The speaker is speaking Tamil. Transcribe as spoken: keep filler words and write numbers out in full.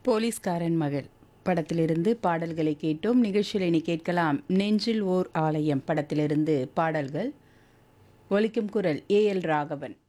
போலீஸ்காரன் மகள் படத்திலிருந்து பாடல்களை கேட்டோம். நிகழ்ச்சியில் இனி கேட்கலாம் நெஞ்சில் ஓர் ஆலயம் படத்திலிருந்து பாடல்கள். ஒலிக்கும் குரல் ஏ எல் ராகவன்.